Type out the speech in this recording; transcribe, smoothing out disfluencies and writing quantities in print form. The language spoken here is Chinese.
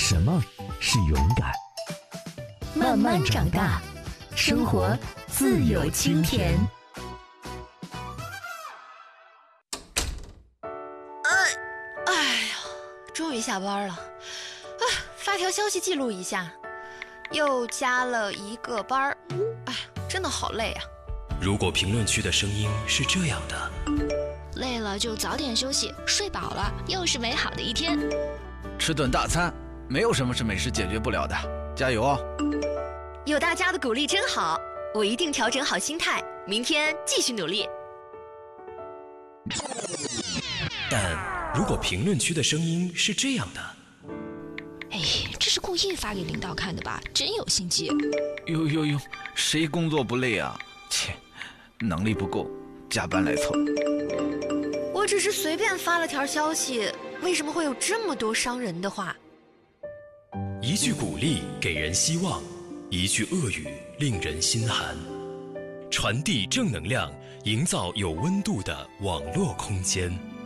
什么是勇敢？ 慢慢长大，生活自有清甜。 哎呀，终于下班了。发条消息记录一下，又加了一个班儿。哎，真的好累啊。 如果评论区的声音是这样的， 累了就早点休息，睡饱了又是美好的一天。 吃顿大餐，没有什么是美食解决不了的，加油哦！ 有大家的鼓励真好，我一定调整好心态，明天继续努力。 但如果评论区的声音是这样的， 哎，这是故意发给领导看的吧？真有心机。 哟，谁工作不累啊？切，能力不够，加班来凑。 我只是随便发了条消息，为什么会有这么多伤人的话？ 一句鼓励给人希望，一句恶语令人心寒。传递正能量，营造有温度的网络空间。